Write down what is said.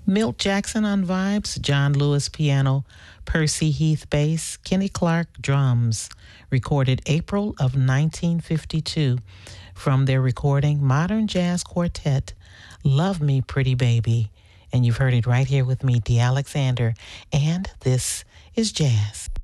Milt Jackson on vibes, John Lewis piano, Percy Heath bass, Kenny Clark drums, recorded April of 1952 from their recording Modern Jazz Quartet, Love Me Pretty Baby. And you've heard it right here with me, Dee Alexander, and this is Jazz.